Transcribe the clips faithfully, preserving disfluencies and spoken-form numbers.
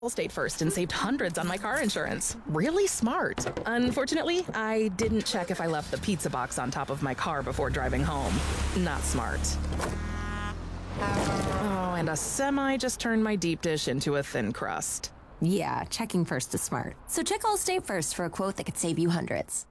Allstate first and saved hundreds on my car insurance. Really smart. Unfortunately, I didn't check if I left the pizza box on top of my car before driving home. Not smart. Oh, and a semi just turned my deep dish into a thin crust. Yeah, checking first is smart. So check Allstate first for a quote that could save you hundreds.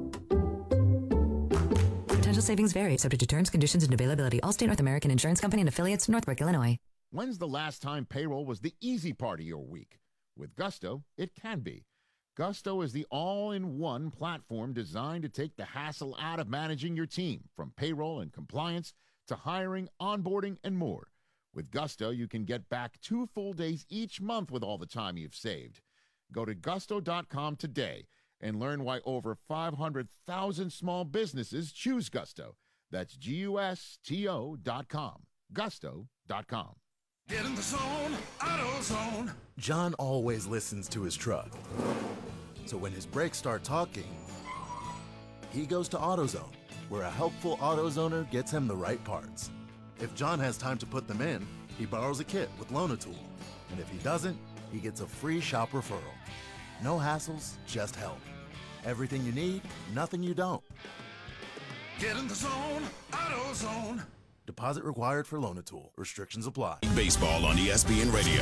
Potential savings vary, subject to terms, conditions, and availability. Allstate North American Insurance Company and affiliates, Northbrook, Illinois. When's the last time payroll was the easy part of your week? With Gusto, it can be. Gusto is the all-in-one platform designed to take the hassle out of managing your team, from payroll and compliance to hiring, onboarding, and more. With Gusto, you can get back two full days each month with all the time you've saved. Go to gusto dot com today and learn why over five hundred thousand small businesses choose Gusto. That's G U S T O dot com. gusto dot com. Get in the zone, AutoZone. John always listens to his truck. So when his brakes start talking, he goes to AutoZone, where a helpful AutoZoner gets him the right parts. If John has time to put them in, he borrows a kit with Loan-A-Tool. And if he doesn't, he gets a free shop referral. No hassles, just help. Everything you need, nothing you don't. Get in the zone, AutoZone. Deposit required for Loan-A-Tool. Restrictions apply. Baseball on E S P N Radio.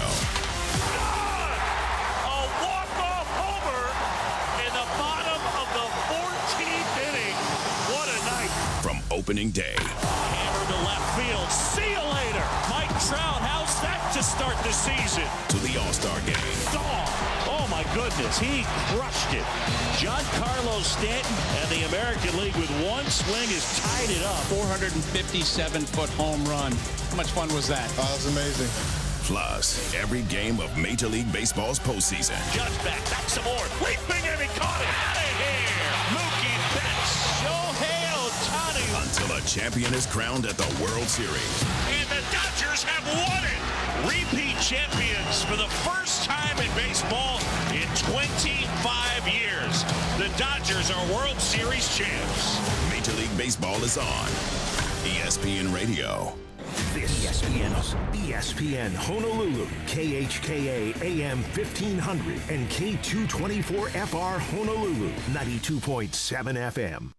A walk-off homer in the bottom of the fourteenth inning. What a night. From opening day. Hammer to left field. See you later. Mike Trout, how's that to start the season? To the All-Star game. Dog. Oh, my goodness. He crushed it. Giancarlo Stanton and the American League with one swing has tied it up. four hundred fifty-seven foot home run. How much fun was that? Oh, that's amazing. Plus, every game of Major League Baseball's postseason. Judge back, back some more. Leaping and he caught it. Out of here. Mookie Betts. Shohei Ohtani. Until a champion is crowned at the World Series. And the Dodgers have won it. Repeat champions for the first time in baseball in twenty-five years. The Dodgers are World Series champs. Major League Baseball is on E S P N Radio. This E S P N, E S P N Honolulu, K H K A A M fifteen hundred and K two twenty-four F R Honolulu, ninety-two point seven F M.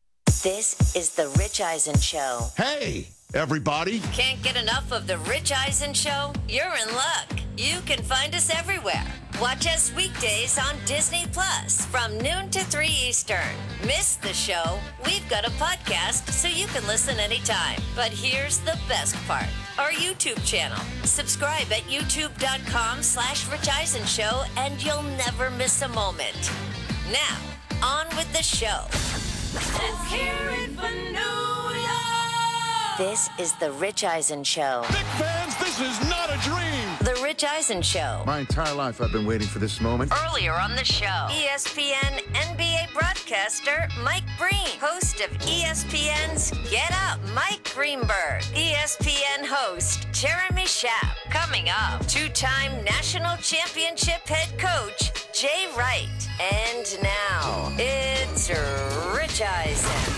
This is the Rich Eisen Show. Hey, everybody. Can't get enough of the Rich Eisen Show? You're in luck. You can find us everywhere. Watch us weekdays on Disney Plus from noon to three Eastern. Miss the show? We've got a podcast so you can listen anytime. But here's the best part. Our YouTube channel. Subscribe at youtube.com slash Rich Eisen Show and you'll never miss a moment. Now, on with the show. Let's hear it for New York. This is the Rich Eisen Show. Knick fans, this is not a dream. The Rich Eisen Show. My entire life I've been waiting for this moment. Earlier on the show, E S P N N B A broadcaster Mike Breen, host of E S P N's Get Up, Mike Greenberg. E S P N host Jeremy Schaap. Coming up, two-time national championship head coach Jay Wright. And now, it's Rich Eisen.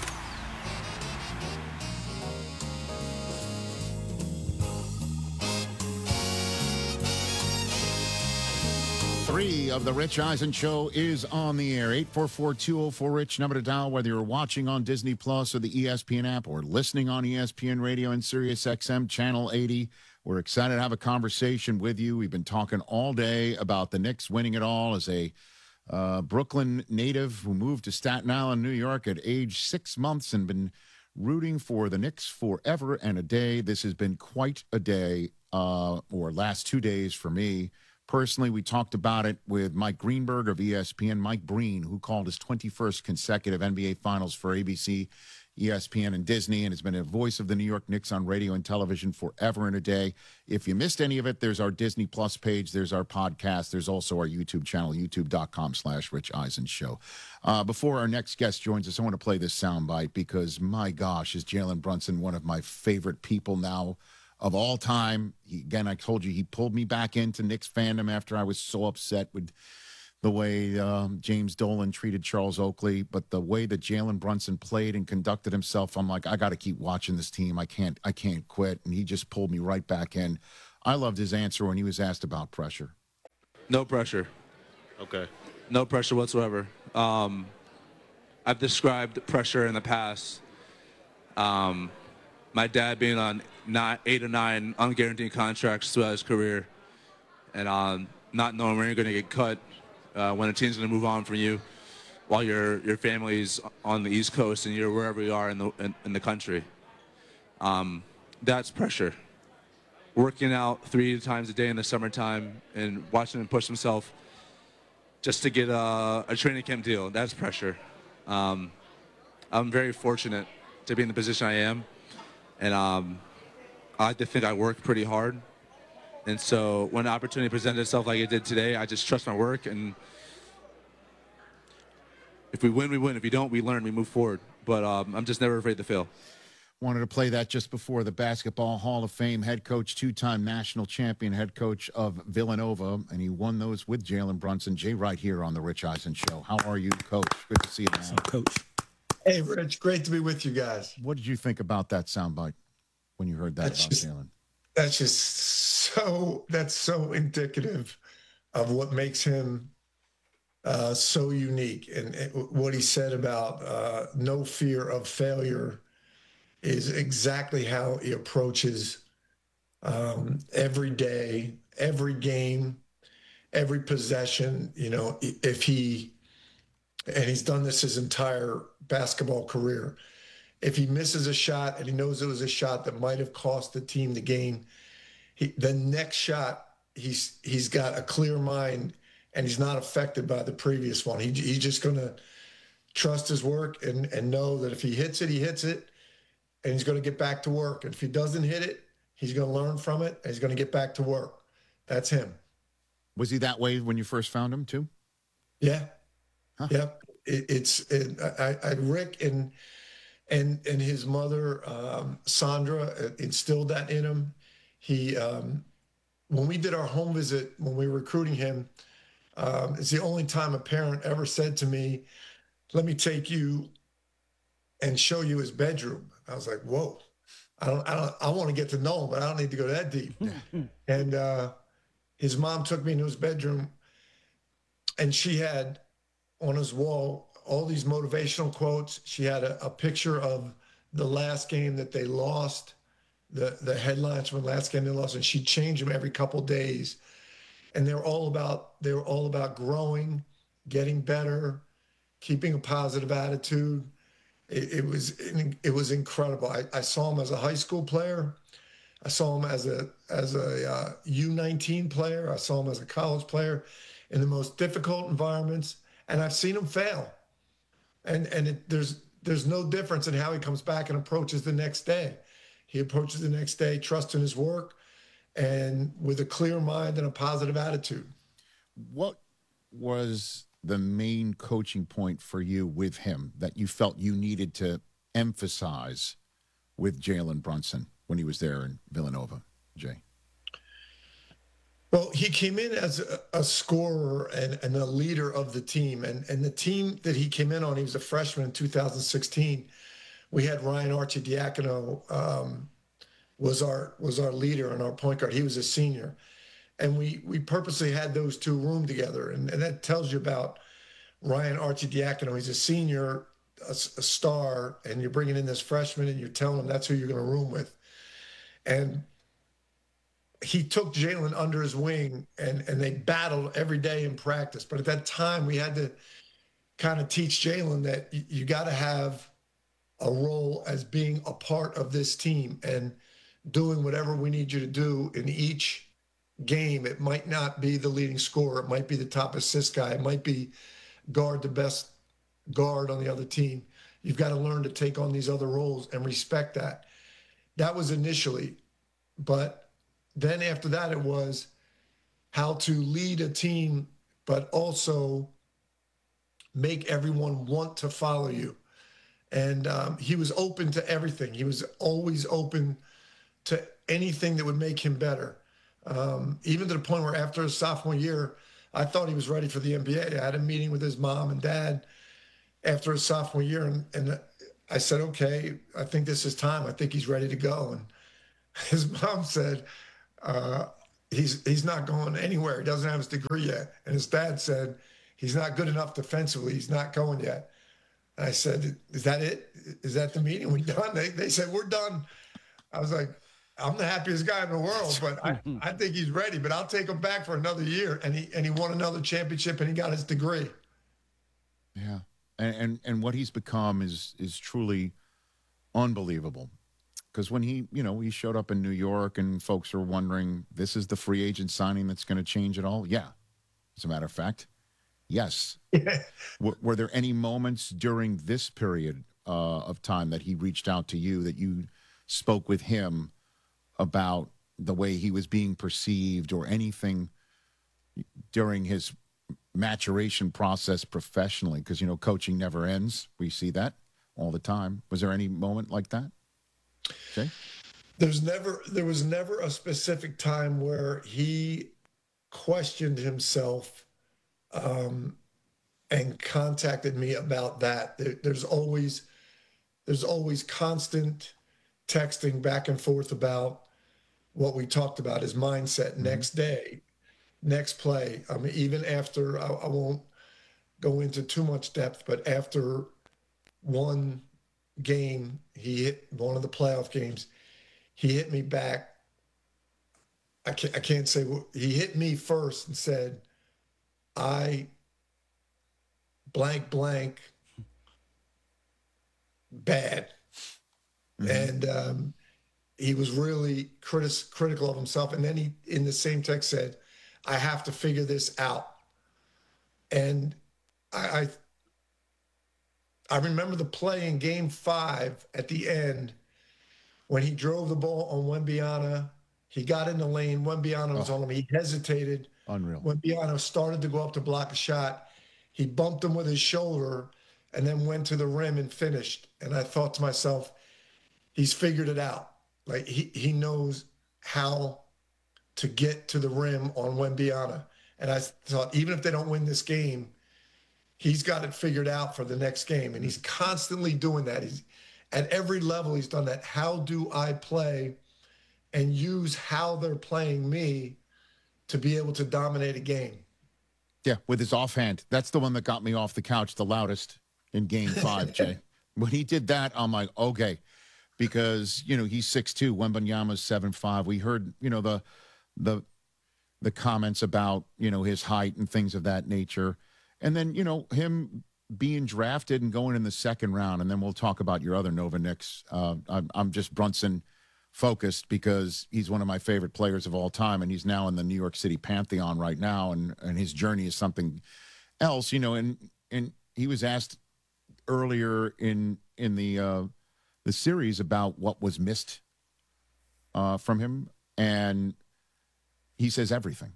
Three of the Rich Eisen Show is on the air. eight four four, two oh four, RICH, number to dial, whether you're watching on Disney Plus or the E S P N app or listening on E S P N Radio and Sirius X M Channel eighty. We're excited to have a conversation with you. We've been talking all day about the Knicks winning it all as a uh, Brooklyn native who moved to Staten Island, New York at age six months and been rooting for the Knicks forever and a day. This has been quite a day, uh, or last two days for me. Personally, we talked about it with Mike Greenberg of E S P N, Mike Breen, who called his twenty-first consecutive N B A Finals for A B C, E S P N, and Disney, and has been a voice of the New York Knicks on radio and television forever and a day. If you missed any of it, there's our Disney Plus page, there's our podcast, there's also our YouTube channel, youtube.com slash Rich Eisen Show. Uh, before our next guest joins us, I want to play this soundbite because, my gosh, is Jalen Brunson one of my favorite people now of all time. He, again, I told you he pulled me back into Knicks fandom after I was so upset with the way um, James Dolan treated Charles Oakley. But the way that Jalen Brunson played and conducted himself, I'm like, I got to keep watching this team. I can't, I can't quit. And he just pulled me right back in. I loved his answer when he was asked about pressure. No pressure. Okay. No pressure whatsoever. Um, I've described pressure in the past. Um, my dad being on nine, eight or nine unguaranteed contracts throughout his career, and um, not knowing when you're going to get cut, uh, when a team's going to move on from you, while your your family's on the East Coast and you're wherever you are in the in, in the country. Um, that's pressure. Working out three times a day in the summertime and watching him push himself just to get a, a training camp deal, that's pressure. Um, I'm very fortunate to be in the position I am, and um, I like to think I work pretty hard. And so when the opportunity presented itself like it did today, I just trust my work, and if we win, we win. If we don't, we learn, we move forward. But um, I'm just never afraid to fail. Wanted to play that just before the Basketball Hall of Fame head coach, two-time national champion head coach of Villanova, and he won those with Jalen Brunson. Jay Wright here on the Rich Eisen Show. How are you, Coach? Good to see you, man. Coach. Hey, Rich, great to be with you guys. What did you think about that soundbite when you heard that that's about just, Jalen? That's just so, that's so indicative of what makes him uh, so unique. And it, what he said about uh, no fear of failure is exactly how he approaches um, every day, every game, every possession. You know, if he, and he's done this his entire basketball career, if he misses a shot and he knows it was a shot that might have cost the team the game, he, the next shot, he's he's got a clear mind and he's not affected by the previous one. He, he's just going to trust his work and, and know that if he hits it, he hits it. And he's going to get back to work. And if he doesn't hit it, he's going to learn from it, and he's going to get back to work. That's him. Was he that way when you first found him, too? Yeah. Huh. Yep. It, it's it, I, I, Rick and and and his mother, um, Sandra, instilled that in him. He, um, when we did our home visit, when we were recruiting him, um, it's the only time a parent ever said to me, "Let me take you and show you his bedroom." I was like, whoa, I don't, I don't, I want to get to know him, but I don't need to go that deep. And uh, his mom took me into his bedroom, and she had on his wall all these motivational quotes. She had a, a picture of the last game that they lost, the the headlines from the last game they lost, and she'd change them every couple days. And they were all about, they were all about growing, getting better, keeping a positive attitude. It, it was it was incredible. I, I saw him as a high school player. I saw him as a as a uh, U nineteen player. I saw him as a college player in the most difficult environments, and I've seen him fail. And and it, there's there's no difference in how he comes back and approaches the next day. He approaches the next day trusting his work and with a clear mind and a positive attitude. What was the main coaching point for you with him that you felt you needed to emphasize with Jalen Brunson when he was there in Villanova, Jay? Well, he came in as a, a scorer and, and a leader of the team. And, and the team that he came in on, he was a freshman in two thousand sixteen. We had Ryan Arcidiacono um, was our was our leader and our point guard. He was a senior. And we we purposely had those two room together. And, and that tells you about Ryan Arcidiacono. He's a senior, a, a star, and you're bringing in this freshman and you're telling him that's who you're going to room with. And he took Jalen under his wing, and, and they battled every day in practice. But at that time, we had to kind of teach Jalen that you, you got to have a role as being a part of this team and doing whatever we need you to do in each game. It might not be the leading scorer. It might be the top assist guy. It might be guard the best guard on the other team. You've got to learn to take on these other roles and respect that. That was initially, but then after that, it was how to lead a team, but also make everyone want to follow you. And um, he was open to everything. He was always open to anything that would make him better. Um, even to the point where after his sophomore year, I thought he was ready for the N B A. I had a meeting with his mom and dad after his sophomore year, and, and I said, okay, I think this is time. I think he's ready to go. And his mom said, uh, he's he's not going anywhere. He doesn't have his degree yet. And his dad said, he's not good enough defensively. He's not going yet. And I said, is that it? Is that the meeting? We done? They, they said, we're done. I was like, I'm the happiest guy in the world, but I, I think he's ready. But I'll take him back for another year. And he and he won another championship, and he got his degree. Yeah. And and, and what he's become is is truly unbelievable. Because when he, you know, he showed up in New York and folks are wondering, this is the free agent signing that's going to change it all? Yeah. As a matter of fact, yes. w- were there any moments during this period uh, of time that he reached out to you, that you spoke with him about the way he was being perceived or anything during his maturation process professionally? Because, you know, coaching never ends. We see that all the time. Was there any moment like that? Okay. There's never, there was never a specific time where he questioned himself um, and contacted me about that. There, there's always, there's always constant texting back and forth about what we talked about, his mindset, mm-hmm. next day, next play. I mean, even after, I, I won't go into too much depth, but after one game, he hit one of the playoff games, he hit me back. I can't, I can't say what, he hit me first and said, I blank, blank, bad. Mm-hmm. And um, he was really critis- critical of himself. And then he, in the same text, said, I have to figure this out. And I, I I remember the play in game five at the end when he drove the ball on Wembanyama. He got in the lane. Wembanyama was oh. on him. He hesitated. Unreal. Wembanyama started to go up to block a shot. He bumped him with his shoulder and then went to the rim and finished. And I thought to myself, he's figured it out. Like he, he knows how to get to the rim on Wembanyama. And I thought, even if they don't win this game, he's got it figured out for the next game. And he's constantly doing that. He's at every level, he's done that. How do I play and use how they're playing me to be able to dominate a game? Yeah, with his offhand. That's the one that got me off the couch the loudest in game five, Jay. When he did that, I'm like, okay. Because, you know, he's six two, Wembanyama's seven five. We heard, you know, the the the comments about, you know, his height and things of that nature. And then, you know, him being drafted and going in the second round. And then we'll talk about your other Nova Knicks. Uh, I'm, I'm just Brunson focused because he's one of my favorite players of all time. And he's now in the New York City Pantheon right now. And, and his journey is something else, you know, and, and he was asked earlier in, in the, uh, the series about what was missed uh, from him. And he says everything.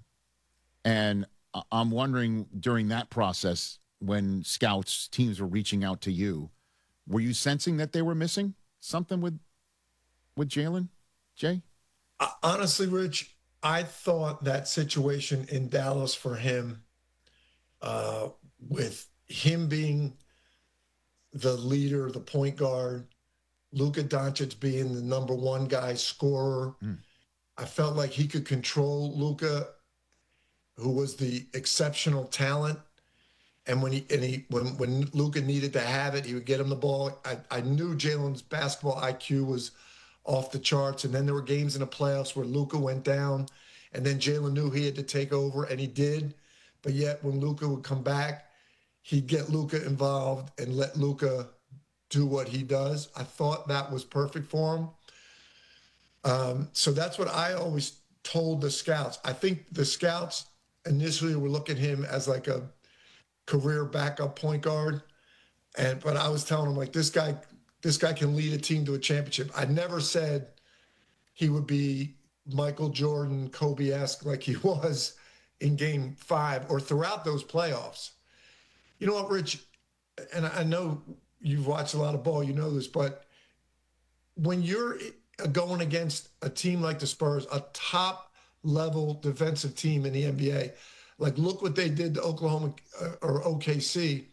And I'm wondering, during that process, when scouts, teams were reaching out to you, were you sensing that they were missing something with with Jalen, Jay? Uh, honestly, Rich, I thought that situation in Dallas for him, uh, with him being the leader, the point guard, Luka Doncic being the number one guy scorer, mm. I felt like he could control Luka, who was the exceptional talent. And when he and he when when Luka needed to have it, he would get him the ball. I, I knew Jalen's basketball I Q was off the charts. And then there were games in the playoffs where Luka went down, and then Jalen knew he had to take over, and he did. But yet when Luka would come back, he'd get Luka involved and let Luka do what he does. I thought that was perfect for him. Um, so that's what I always told the scouts. I think the scouts initially were looking at him as like a career backup point guard. And, but I was telling him, like, this guy, this guy can lead a team to a championship. I never said he would be Michael Jordan, Kobe-esque like he was in game five or throughout those playoffs. You know what, Rich? And I know you've watched a lot of ball, you know this, but when you're going against a team like the Spurs, a top level defensive team in the N B A, like look what they did to Oklahoma uh, or O K C.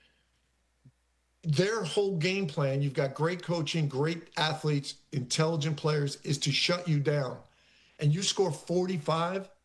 Their whole game plan, you've got great coaching, great athletes, intelligent players, is to shut you down. And you score forty-five,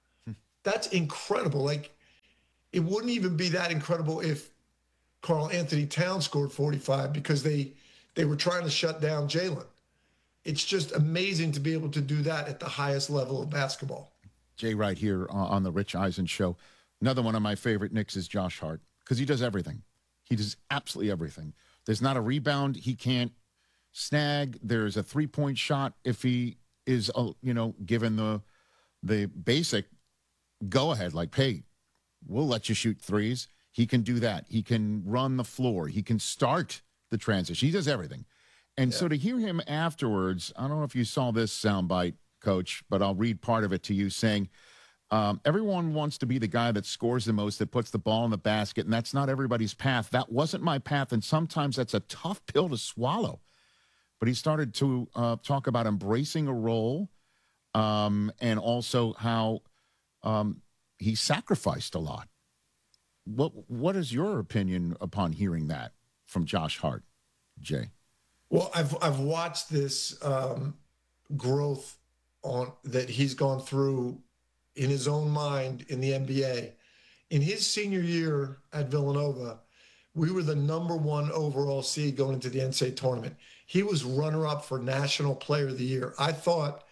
that's incredible. Like, it wouldn't even be that incredible if Karl Anthony Towns scored forty-five because they they were trying to shut down Jalen. It's just amazing to be able to do that at the highest level of basketball. Jay, right here on the Rich Eisen Show. Another one of my favorite Knicks is Josh Hart because he does everything. He does absolutely everything. There's not a rebound he can't snag. There's a three-point shot if he is, uh, you know, given the the basic go-ahead, like, hey, we'll let you shoot threes. He can do that. He can run the floor. He can start the transition. He does everything. And yeah. so to hear him afterwards, I don't know if you saw this soundbite, Coach, but I'll read part of it to you saying, um, everyone wants to be the guy that scores the most, that puts the ball in the basket, and that's not everybody's path. That wasn't my path, and sometimes that's a tough pill to swallow. But he started to uh, talk about embracing a role um, and also how um, he sacrificed a lot. What What is your opinion upon hearing that from Josh Hart, Jay? Well, I've I've watched this um, growth on that he's gone through in his own mind in the N B A. In his senior year at Villanova, we were the number one overall seed going into the N C double A tournament. He was runner-up for National Player of the Year. I thought,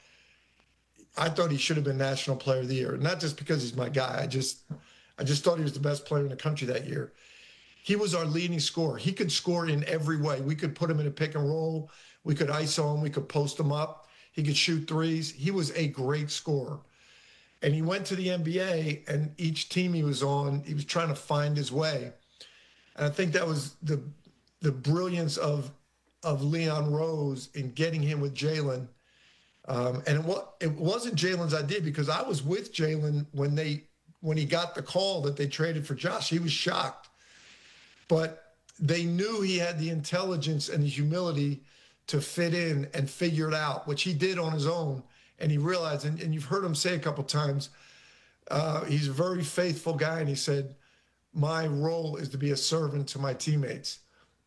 I thought he should have been National Player of the Year, not just because he's my guy. I just, I just thought he was the best player in the country that year. He was our leading scorer. He could score in every way. We could put him in a pick and roll. We could I S O him. We could post him up. He could shoot threes. He was a great scorer. And he went to the N B A, and each team he was on, he was trying to find his way. And I think that was the the brilliance of of Leon Rose in getting him with Jalen. Um, and it, wa- it wasn't Jalen's idea, because I was with Jalen when they when he got the call that they traded for Josh. He was shocked. But they knew he had the intelligence and the humility to fit in and figure it out, which he did on his own. And he realized, and, and you've heard him say a couple times, uh, he's a very faithful guy. And he said, my role is to be a servant to my teammates.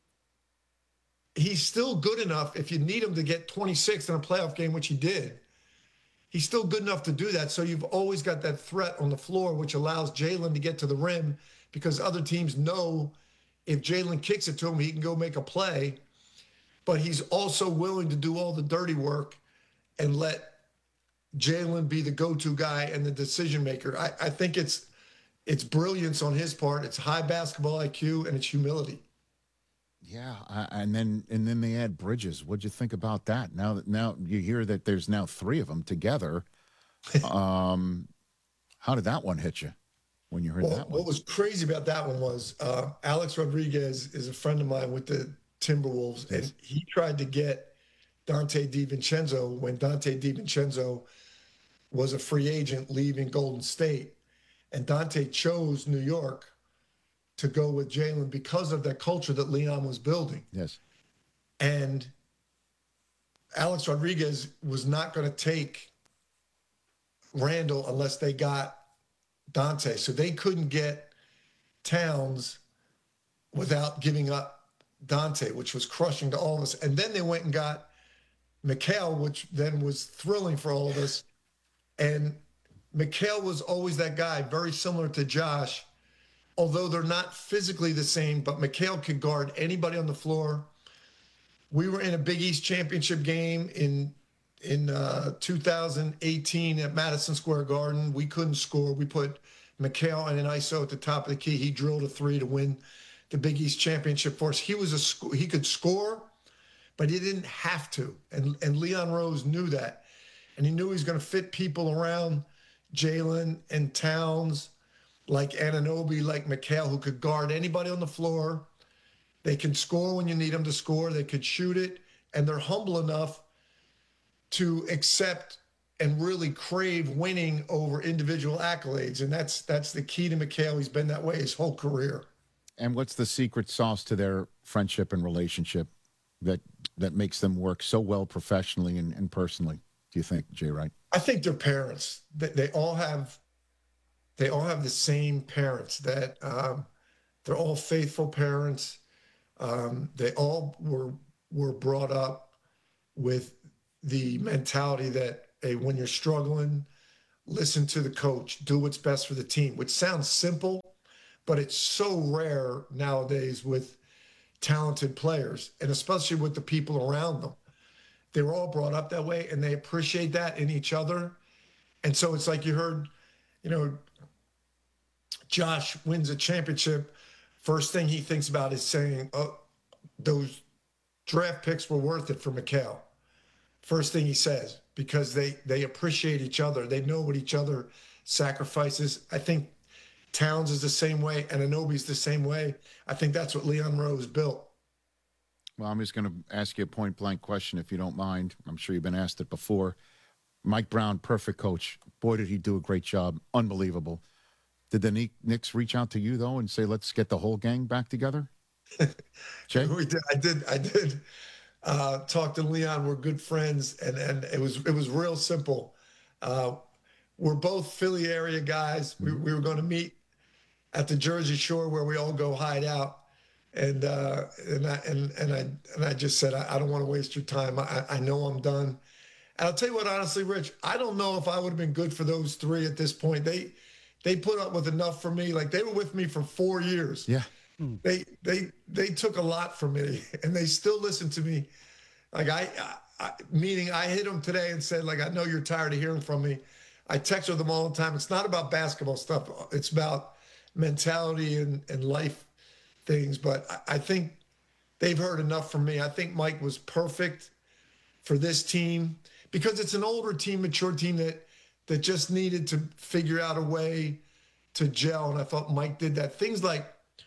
He's still good enough if you need him to get twenty-six in a playoff game, which he did. He's still good enough to do that. So you've always got that threat on the floor, which allows Jalen to get to the rim, because other teams know if Jalen kicks it to him, he can go make a play. But he's also willing to do all the dirty work and let Jalen be the go-to guy and the decision maker. I, I think it's it's brilliance on his part. It's high basketball I Q, and it's humility. Yeah, uh, and then and then they add Bridges. What'd you think about that? Now that now you hear that there's now three of them together. Um, how did that one hit you when you heard well, that one? What was crazy about that one was uh, Alex Rodriguez is a friend of mine with the Timberwolves, yes. and he tried to get Dante DiVincenzo when Dante DiVincenzo was a free agent leaving Golden State, and Dante chose New York to go with Jalen because of that culture that Leon was building. Yes. And Alex Rodriguez was not going to take Randall unless they got Dante. So they couldn't get Towns without giving up Dante, which was crushing to all of us. And then they went and got Mikal, which then was thrilling for all of us. And Mikal was always that guy, very similar to Josh, although they're not physically the same, but Mikal could guard anybody on the floor. We were in a Big East championship game in in uh, two thousand eighteen at Madison Square Garden. We couldn't score. We put Mikal in an I S O at the top of the key. He drilled a three to win the Big East championship for us. He was a sc- he could score, but he didn't have to. And and Leon Rose knew that, and he knew he was going to fit people around Jalen and Towns, like Anunoby, like Mikal, who could guard anybody on the floor. They can score when you need them to score. They could shoot it, and they're humble enough to accept and really crave winning over individual accolades. And that's that's the key to Mikal. He's been that way his whole career. And what's the secret sauce to their friendship and relationship that that makes them work so well professionally and, and personally, do you think, Jay Wright? I think their parents. They, they all have they all have the same parents. That um, they're all faithful parents. Um, they all were were brought up with the mentality that, hey, when you're struggling, listen to the coach, do what's best for the team, which sounds simple, but it's so rare nowadays with talented players, and especially with the people around them. They were all brought up that way, and they appreciate that in each other. And so it's like you heard, you know, Josh wins a championship. First thing he thinks about is saying, oh, those draft picks were worth it for Mikal. First thing he says, because they, they appreciate each other. They know what each other sacrifices. I think Towns is the same way, and Anunoby's the same way. I think that's what Leon Rose built. Well, I'm just going to ask you a point-blank question, if you don't mind. I'm sure you've been asked it before. Mike Brown, perfect coach. Boy, did he do a great job. Unbelievable. Did the Knicks reach out to you, though, and say, let's get the whole gang back together? Jay? We did. I did. I did uh, talk to Leon. We're good friends, and, and it was it was real simple. Uh, we're both Philly area guys. We, we were going to meet at the Jersey Shore where we all go hide out. And uh, and I and and I and I just said, I, I don't want to waste your time. I, I know I'm done. And I'll tell you what, honestly, Rich, I don't know if I would have been good for those three at this point. They they put up with enough for me. Like, they were with me for four years. Yeah. They they they took a lot from me, and they still listen to me. Like I, I meaning I hit them today and said, like, I know you're tired of hearing from me. I text with them all the time. It's not about basketball stuff. It's about mentality and, and life things. But I, I think they've heard enough from me. I think Mike was perfect for this team because it's an older team, mature team that that just needed to figure out a way to gel. And I thought Mike did that. Things like,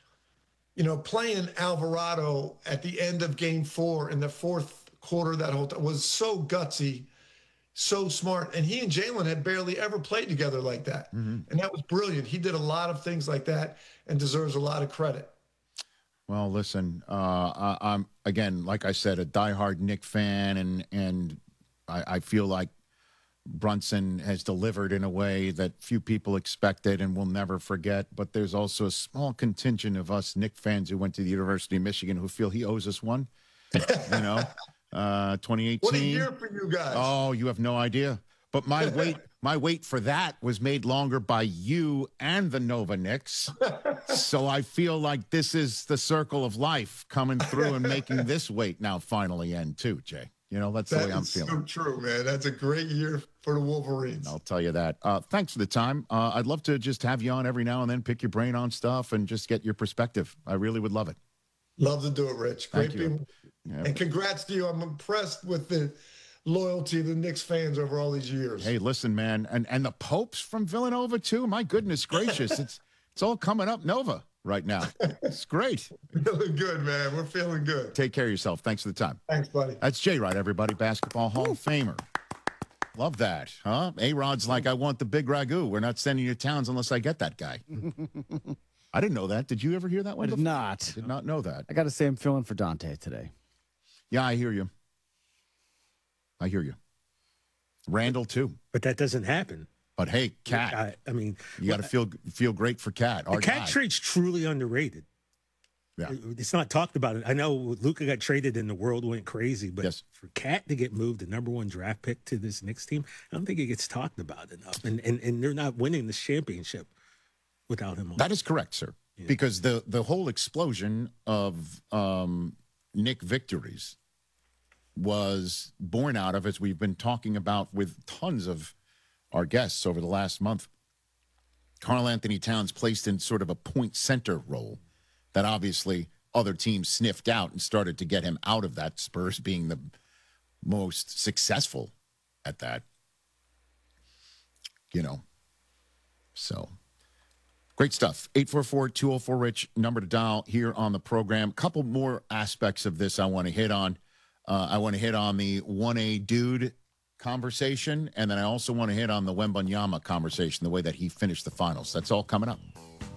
you know, playing Alvarado at the end of game four in the fourth quarter, that whole time was so gutsy, so smart. And he and Jalen had barely ever played together like that. Mm-hmm. And that was brilliant. He did a lot of things like that and deserves a lot of credit. Well, listen, uh, I, I'm, again, like I said, a diehard Knick fan, and, and I, I feel like Brunson has delivered in a way that few people expected and will never forget. But there's also a small contingent of us Knick fans who went to the University of Michigan who feel he owes us one. You know, uh, twenty eighteen. What a year for you guys. Oh, you have no idea. But my wait, my wait for that was made longer by you and the Nova Knicks. So I feel like this is the circle of life coming through and making this wait now finally end too, Jay. You know, that's that the way I'm is feeling. So true, man. That's a great year for the Wolverines. I'll tell you that. Uh, thanks for the time. Uh, I'd love to just have you on every now and then, pick your brain on stuff, and just get your perspective. I really would love it. Love to do it, Rich. Great Thank you. being, Yeah. and congrats to you. I'm impressed with the loyalty of the Knicks fans over all these years. Hey, listen, man, and and the Popes from Villanova too. My goodness gracious, it's it's all coming up Nova right now. It's great. Feeling good, man. We're feeling good. Take care of yourself. Thanks for the time. Thanks, buddy. That's Jay Rod, everybody, basketball Hall of Famer. Love that, huh? A-Rod's like, I want the big ragu. We're not sending you to Towns unless I get that guy. I didn't know that. Did you ever hear that one? I did before? not. Did not know that. I got to say I'm feeling for Dante today. Yeah, I hear you. I hear you. Randall, too. But that doesn't happen. But, hey, Cat. I, I mean. You got to feel feel great for Cat. The Cat trade's truly underrated. Yeah. It's not talked about. I know Luka got traded and the world went crazy, but yes. for Cat to get moved, the number one draft pick to this Knicks team, I don't think it gets talked about enough. And and, and they're not winning this championship without him on. That is correct, sir. Yeah. Because the, the whole explosion of um, Knick victories was born out of, as we've been talking about with tons of our guests over the last month, Karl Anthony Towns placed in sort of a point center role that obviously other teams sniffed out and started to get him out of that, Spurs being the most successful at that. You know, so great stuff. eight four four, two oh four, RICH, number to dial here on the program. Couple more aspects of this I want to hit on. Uh, I want to hit on the one A dude conversation, and then I also want to hit on the Wembanyama conversation, the way that he finished the finals. That's all coming up.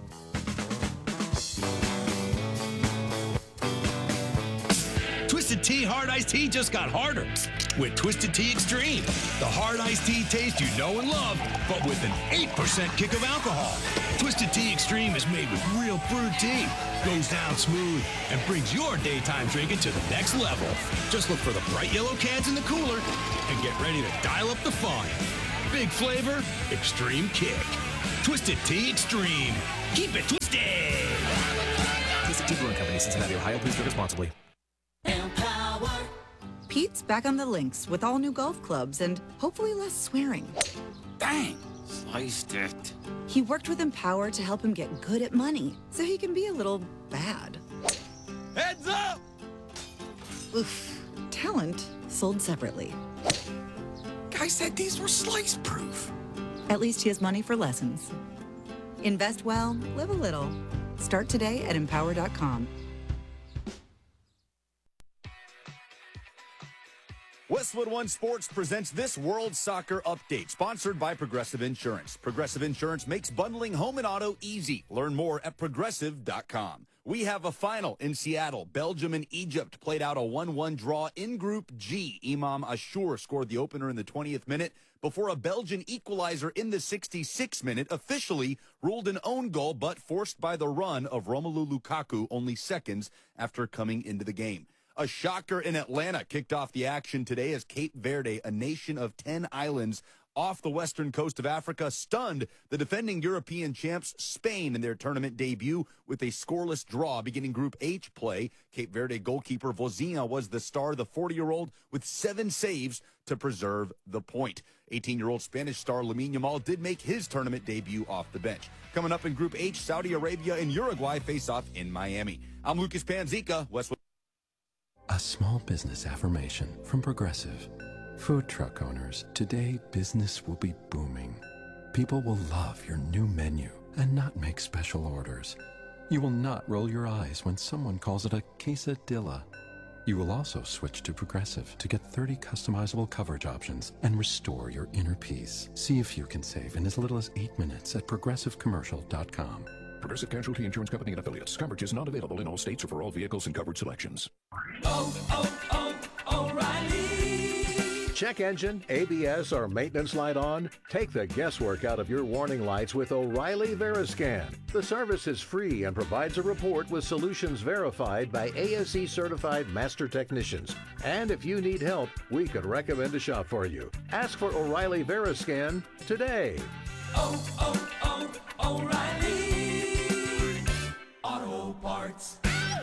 Twisted Tea Hard Iced Tea just got harder with Twisted Tea Extreme. The hard iced tea taste you know and love, but with an eight percent kick of alcohol. Twisted Tea Extreme is made with real brewed tea, goes down smooth, and brings your daytime drinking to the next level. Just look for the bright yellow cans in the cooler and get ready to dial up the fun. Big flavor, extreme kick. Twisted Tea Extreme. Keep it twisted. Twisted Tea Brewing Company, Cincinnati, Ohio. Please drink responsibly. Empower. Pete's back on the links with all new golf clubs and hopefully less swearing. Dang, sliced it. He worked with Empower to help him get good at money so he can be a little bad. Heads up! Oof. Talent sold separately. Guy said these were slice proof. At least he has money for lessons. Invest well, live a little. Start today at empower dot com. Westwood One Sports presents this World Soccer Update, sponsored by Progressive Insurance. Progressive Insurance makes bundling home and auto easy. Learn more at progressive dot com. We have a final in Seattle. Belgium and Egypt played out a one one draw in Group G. Imam Ashur scored the opener in the twentieth minute before a Belgian equalizer in the sixty-sixth minute officially ruled an own goal, but forced by the run of Romelu Lukaku only seconds after coming into the game. A shocker in Atlanta kicked off the action today as Cape Verde, a nation of ten islands off the western coast of Africa, stunned the defending European champs Spain in their tournament debut with a scoreless draw beginning Group H play. Cape Verde goalkeeper Vozinha was the star, the forty-year-old with seven saves to preserve the point. eighteen-year-old Spanish star Lamine Yamal did make his tournament debut off the bench. Coming up in Group H, Saudi Arabia and Uruguay face off in Miami. I'm Lucas Panzica, Westwood. A small business affirmation from Progressive. Food truck owners, today business will be booming. People will love your new menu and not make special orders. You will not roll your eyes when someone calls it a quesadilla. You will also switch to Progressive to get thirty customizable coverage options and restore your inner peace. See if you can save in as little as eight minutes at progressive commercial dot com. Progressive Casualty Insurance Company and Affiliates. Coverage is not available in all states or for all vehicles and covered selections. Oh, oh, oh, O'Reilly. Check engine, A B S, or maintenance light on? Take the guesswork out of your warning lights with O'Reilly Veriscan. The service is free and provides a report with solutions verified by A S E certified master technicians. And if you need help, we could recommend a shop for you. Ask for O'Reilly Veriscan today. Oh, oh, oh, O'Reilly Auto Parts.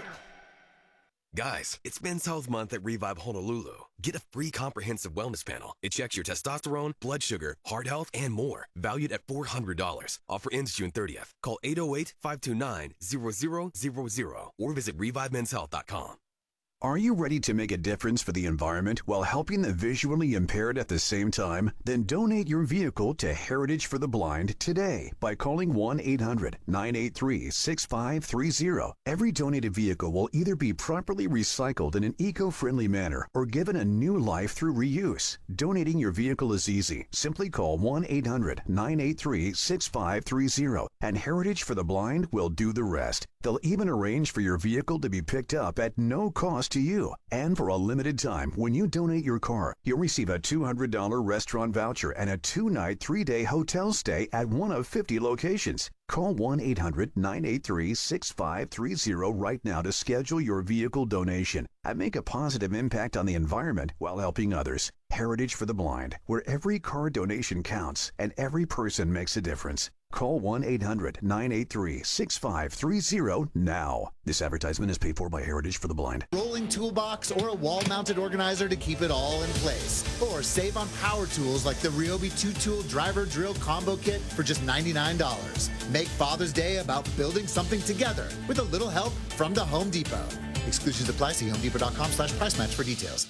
Guys, it's Men's Health Month at Revive Honolulu. Get a free comprehensive wellness panel. It checks your testosterone, blood sugar, heart health, and more. Valued at four hundred dollars. Offer ends June thirtieth. Call eight oh eight, five two nine, zero zero zero zero or visit revive men's health dot com. Are you ready to make a difference for the environment while helping the visually impaired at the same time? Then donate your vehicle to Heritage for the Blind today by calling one eight hundred, nine eight three, six five three zero. Every donated vehicle will either be properly recycled in an eco-friendly manner or given a new life through reuse. Donating your vehicle is easy. Simply call one eight hundred, nine eight three, six five three zero and Heritage for the Blind will do the rest. They'll even arrange for your vehicle to be picked up at no cost to you. And for a limited time, when you donate your car, you'll receive a two hundred dollars restaurant voucher and a two-night, three-day hotel stay at one of fifty locations. Call one eight hundred, nine eight three, six five three zero right now to schedule your vehicle donation and make a positive impact on the environment while helping others. Heritage for the Blind, where every car donation counts and every person makes a difference. Call one eight hundred, nine eight three, six five three zero now. This advertisement is paid for by Heritage for the Blind. Rolling toolbox or a wall-mounted organizer to keep it all in place. Or save on power tools like the Ryobi two-tool driver drill combo kit for just ninety-nine dollars. Make Father's Day about building something together with a little help from the Home Depot. Exclusions apply. See home depot dot com slash price match for details.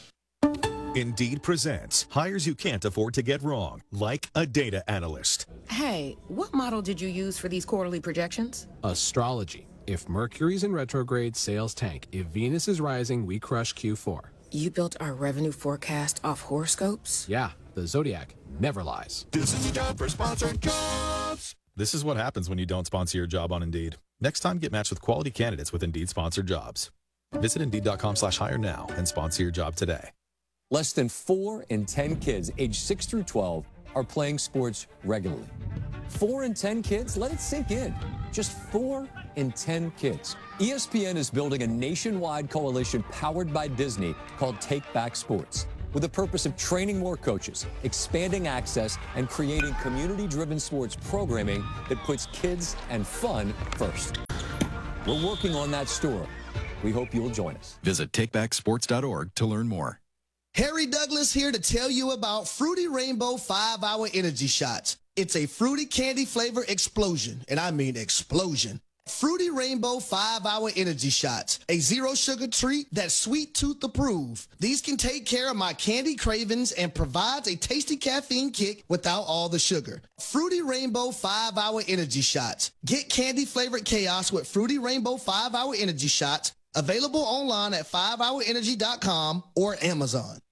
Indeed presents hires you can't afford to get wrong, like a data analyst. Hey, what model did you use for these quarterly projections? Astrology. If Mercury's in retrograde, sales tank. If Venus is rising, we crush Q four. You built our revenue forecast off horoscopes? Yeah, the Zodiac never lies. This is a job for sponsored jobs. This is what happens when you don't sponsor your job on Indeed. Next time, get matched with quality candidates with Indeed sponsored jobs. Visit Indeed dot com slash hire now and sponsor your job today. Less than four in ten kids aged six through twelve are playing sports regularly. Four in ten kids? Let it sink in. Just four in ten kids. E S P N is building a nationwide coalition powered by Disney called Take Back Sports. with the purpose of training more coaches, expanding access, and creating community-driven sports programming that puts kids and fun first. We're working on that store. We hope you'll join us. Visit take back sports dot org to learn more. Harry Douglas here to tell you about Fruity Rainbow five hour Energy Shots. It's a fruity candy flavor explosion, and I mean explosion. Fruity Rainbow five hour Energy Shots, a zero-sugar treat that's sweet tooth approved. These can take care of my candy cravings and provides a tasty caffeine kick without all the sugar. Fruity Rainbow five hour Energy Shots. Get candy-flavored chaos with Fruity Rainbow five hour Energy Shots, available online at five hour energy dot com or Amazon.